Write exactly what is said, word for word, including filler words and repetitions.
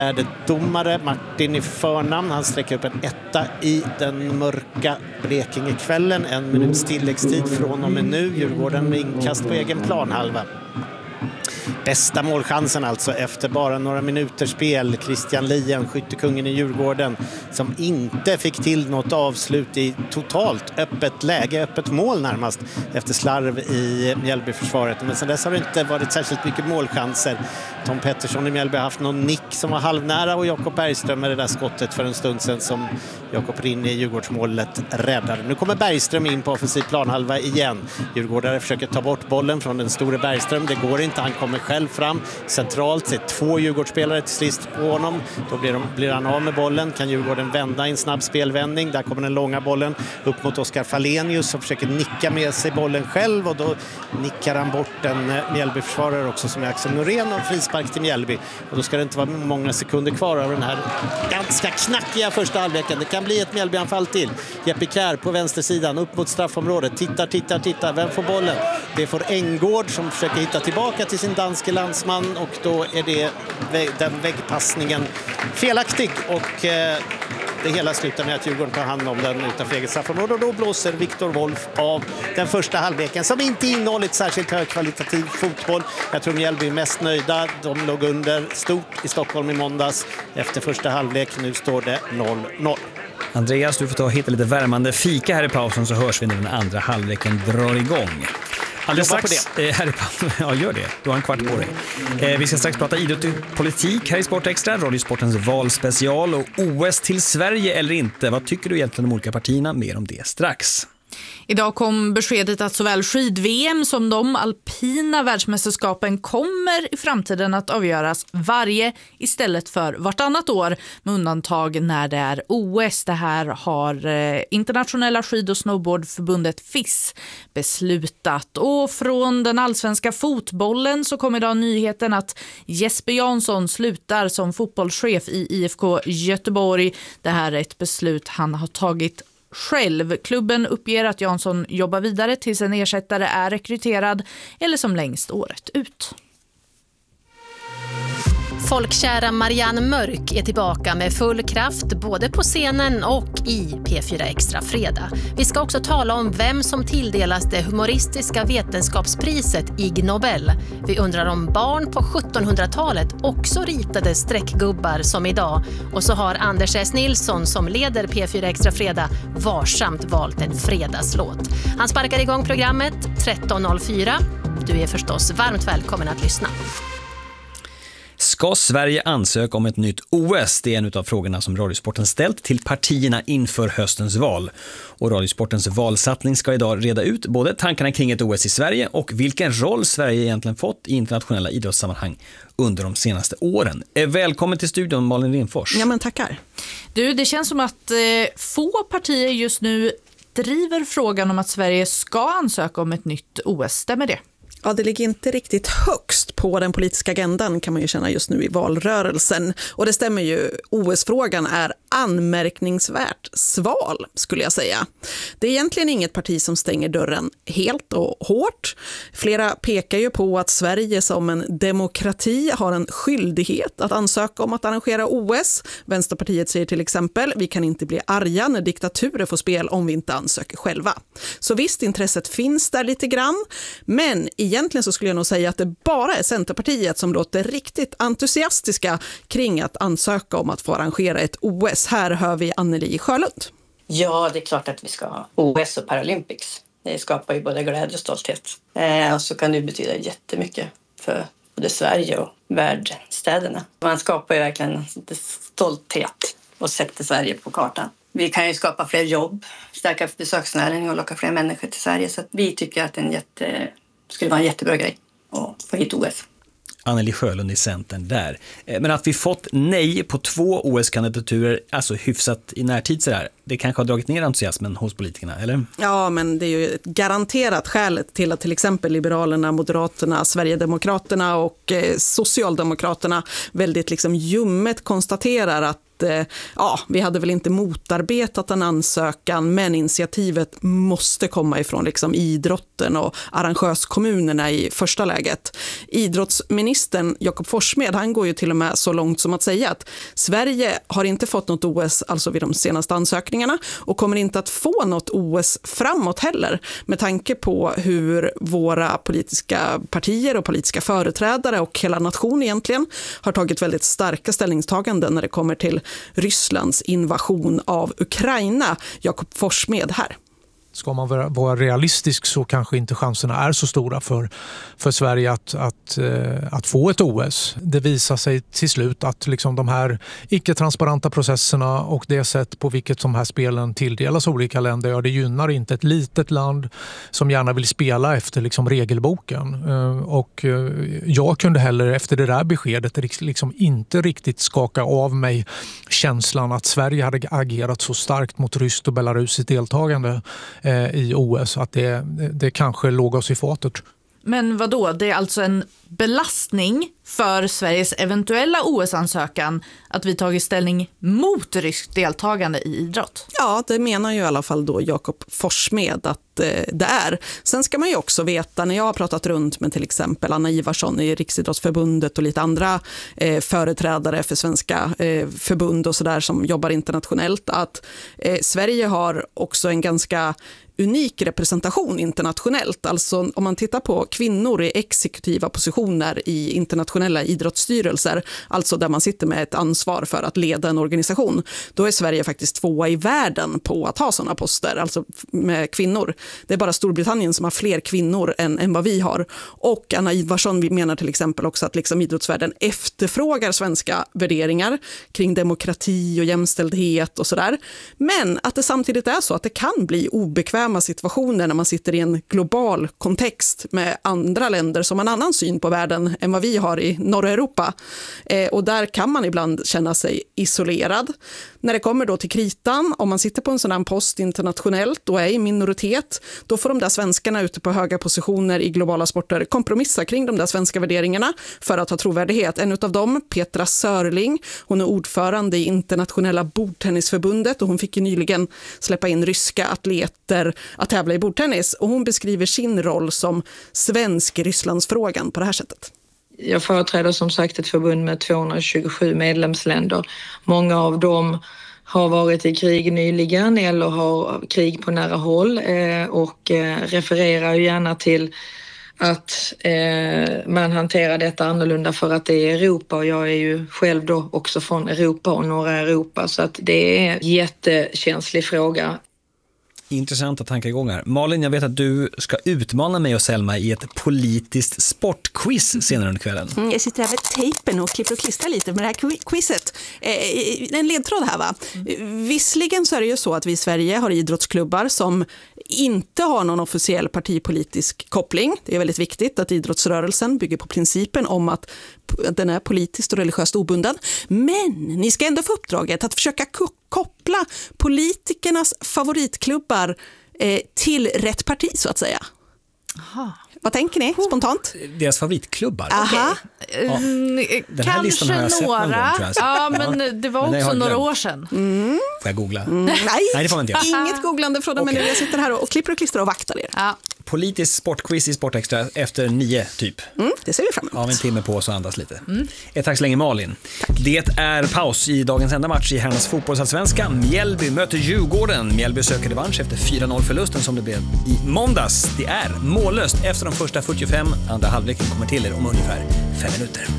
är det domare Martin i förnamn. Han sträcker upp en etta i den mörka Blekingekvällen. En minuts tilläggstid från och med nu. Djurgården med inkast på egen planhalva. Bästa målchansen alltså efter bara några minuters spel. Christian Lien, skyttekungen i Djurgården, som inte fick till något avslut i totalt öppet läge, öppet mål närmast, efter slarv i Mjällbyförsvaret. Men sen dess har det inte varit särskilt mycket målchanser. Tom Pettersson i Mjällby har haft någon nick som var halvnära, och Jakob Bergström med det där skottet för en stund sedan som Jakob Rinne i Djurgårdsmålet räddade. Nu kommer Bergström in på offensiv planhalva igen. Djurgårdare försöker ta bort bollen från den store Bergström. Det går inte, han kommer själv fram centralt, ser två Djurgårdsspelare till sist på honom. Då blir, de, blir han av med bollen. Kan Djurgården vända i en snabb spelvändning? Där kommer den långa bollen upp mot Oskar Falenius som försöker nicka med sig bollen själv, och då nickar han bort en Mjällbyförsvarare också som är Axel Norén, och frispark till Mjällby. Och då ska det inte vara många sekunder kvar av den här ganska knackiga första halvleken. Det kan bli ett Mjällbyanfall till. Jeppe Kjær på vänstersidan upp mot straffområdet. Tittar, tittar, tittar. Vem får bollen? Det får Engård som försöker hitta tillbaka till sin danske landsman, och då är det den väggpassningen felaktig, och eh, det hela slutar med att Djurgården tar hand om den utanför eget straffområde, och då blåser Viktor Wolf av den första halvleken som inte innehållit särskilt högkvalitativ fotboll. Jag tror Mjällby är mest nöjda. De låg under stort i Stockholm i måndags efter första halvlek. Nu står det noll noll. Andreas, du får ta och hitta lite värmande fika här i pausen, så hörs vi när den andra halvleken drar igång. Alldeles strax, på det. Eh, här i pausen, ja, gör det. Du har en kvart på dig. Eh, vi ska strax prata idrott och politik här i Sport Extra, Radiosportens valspecial och O S till Sverige eller inte. Vad tycker du egentligen om olika partierna? Mer om det strax. Idag kom beskedet att såväl skid-V M som de alpina världsmästerskapen kommer i framtiden att avgöras varje istället för vartannat år, med undantag när det är O S. Det här har eh, internationella skid- och snowboardförbundet F I S beslutat. Och från den allsvenska fotbollen så kom idag nyheten att Jesper Jansson slutar som fotbollschef i I F K Göteborg. Det här är ett beslut han har tagit själv. Klubben uppger att Jansson jobbar vidare tills en ersättare är rekryterad eller som längst året ut. Folkkära Marianne Mörk är tillbaka med full kraft både på scenen och i P fyra Extra fredag. Vi ska också tala om vem som tilldelas det humoristiska vetenskapspriset Ig Nobel. Vi undrar om barn på sjuttonhundratalet också ritade streckgubbar som idag. Och så har Anders S. Nilsson som leder P fyra Extra fredag varsamt valt en fredagslåt. Han sparkar igång programmet tretton noll fyra. Du är förstås varmt välkommen att lyssna. Ska Sverige ansöka om ett nytt O S? Det är en av frågorna som Radiosporten ställt till partierna inför höstens val. Och Radiosportens valsatsning ska idag reda ut både tankarna kring ett O S i Sverige och vilken roll Sverige egentligen fått i internationella idrottssammanhang under de senaste åren. Välkommen till studion, Malin Renfors. Ja, men tackar. Du, det känns som att eh, få partier just nu driver frågan om att Sverige ska ansöka om ett nytt O S. Stämmer det? Ja, det ligger inte riktigt högst på den politiska agendan kan man ju känna just nu i valrörelsen. Och det stämmer ju, O S-frågan är anmärkningsvärt sval skulle jag säga. Det är egentligen inget parti som stänger dörren helt och hårt. Flera pekar ju på att Sverige som en demokrati har en skyldighet att ansöka om att arrangera O S. Vänsterpartiet säger till exempel, vi kan inte bli arga när diktaturer får spel om vi inte ansöker själva. Så visst, intresset finns där lite grann, men egentligen så skulle jag nog säga att det bara är Centerpartiet som låter riktigt entusiastiska kring att ansöka om att få arrangera ett O S. Här hör vi Anneli Sjölund. Ja, det är klart att vi ska ha O S och Paralympics. Det skapar ju både glädje och stolthet. Eh, och så kan det betyda jättemycket för både Sverige och världsstäderna. Man skapar ju verkligen stolthet och sätter Sverige på kartan. Vi kan ju skapa fler jobb, stärka besöksnäringen och locka fler människor till Sverige. Så att vi tycker att det är en jätte, skulle vara en jättebra grej att få hit O S. Anneli Sjölund i Centern där. Men att vi fått nej på två O S-kandidaturer, alltså hyfsat i närtid sådär, det kanske har dragit ner entusiasmen hos politikerna, eller? Ja, men det är ju ett garanterat skälet till att till exempel Liberalerna, Moderaterna, Sverigedemokraterna och eh, Socialdemokraterna väldigt liksom ljummet konstaterar att att eh, ja, vi hade väl inte motarbetat en ansökan, men initiativet måste komma ifrån liksom idrotten och arrangörskommunerna i första läget. Idrottsministern Jakob Forssmed, han går ju till och med så långt som att säga att Sverige har inte fått något O S alltså vid de senaste ansökningarna och kommer inte att få något O S framåt heller, med tanke på hur våra politiska partier och politiska företrädare och hela nationen egentligen har tagit väldigt starka ställningstaganden när det kommer till Rysslands invasion av Ukraina. Jakob Forssmed här. Ska man vara, vara realistisk så kanske inte chanserna är så stora för, för Sverige att, att, att få ett O S. Det visar sig till slut att liksom de här icke-transparenta processerna och det sätt på vilket de här spelen tilldelas olika länder, ja, det gynnar inte ett litet land som gärna vill spela efter liksom regelboken. Och jag kunde heller efter det där beskedet liksom inte riktigt skaka av mig känslan att Sverige hade agerat så starkt mot ryskt och belarusiskt deltagande i O S, att det, det kanske låg oss i fatet. Men vad då? Det är alltså en belastning för Sveriges eventuella O S-ansökan att vi tagit ställning mot ryskt deltagande i idrott? Ja, det menar ju i alla fall då Jakob Forssmed att eh, det är. Sen ska man ju också veta, när jag har pratat runt med till exempel Anna Ivarsson i Riksidrottsförbundet och lite andra eh, företrädare för svenska eh, förbund och sådär som jobbar internationellt, att eh, Sverige har också en ganska unik representation internationellt. Alltså om man tittar på kvinnor i exekutiva positioner i internationella idrottsstyrelser, alltså där man sitter med ett ansvar för att leda en organisation, då är Sverige faktiskt tvåa i världen på att ha sådana poster, alltså med kvinnor. Det är bara Storbritannien som har fler kvinnor än, än vad vi har. Och Anna Ivarsson menar till exempel också att liksom idrottsvärlden efterfrågar svenska värderingar kring demokrati och jämställdhet och sådär. Men att det samtidigt är så att det kan bli obekvämt situationer när man sitter i en global kontext med andra länder som har en annan syn på världen än vad vi har i norra Europa. Eh, och där kan man ibland känna sig isolerad. När det kommer då till kritan, om man sitter på en sån här post internationellt och är i minoritet, då får de där svenskarna ute på höga positioner i globala sporter kompromissa kring de där svenska värderingarna för att ha trovärdighet. En av dem, Petra Sörling, hon är ordförande i internationella bordtennisförbundet och hon fick ju nyligen släppa in ryska atleter att tävla i bordtennis, och hon beskriver sin roll som svensk i Rysslandsfrågan på det här sättet. Jag företräder som sagt ett förbund med tvåhundratjugosju medlemsländer. Många av dem har varit i krig nyligen eller har krig på nära håll och refererar gärna till att man hanterar detta annorlunda för att det är Europa, och jag är ju själv då också från Europa och norra Europa, så att det är en jättekänslig fråga. Intressanta tankegångar. Malin, jag vet att du ska utmana mig och Selma i ett politiskt sportquiz senare under kvällen. Mm, jag sitter här med tejpen och klipper och klistrar lite med det här quizet. Eh, en ledtråd här, va? Mm. Visserligen så är det ju så att vi i Sverige har idrottsklubbar som inte har någon officiell partipolitisk koppling. Det är väldigt viktigt att idrottsrörelsen bygger på principen om att den är politiskt och religiöst obunden. Men ni ska ändå få uppdraget att försöka koppla politikernas favoritklubbar eh, till rätt parti, så att säga. Aha. Vad tänker ni spontant? Deras favoritklubbar? Aha. Okay. Ja. Den här listan har jag sett någon gång, tror jag. Ja, men det var men också några år sedan. Mm. Får jag googla? Mm. Nej. Nej, det får man inte göra. Inget googlande från dem, okay. Men jag sitter här och klipper och klistrar och vaktar er. Ja. Politisk sportquiz i Sportextra efter nio typ. Mm, det ser vi fram emot. Ja, en timme på oss och andas lite. Mm. Ett tack så länge, Malin. Tack. Det är paus i dagens enda match i herrarnas fotbollsallsvenska. Mjällby möter Djurgården. Mjällby söker revansch efter fyra noll-förlusten som det blev i måndags. Det är mållöst efter de första fyrtiofem. Andra halvleken kommer till er om ungefär fem minuter.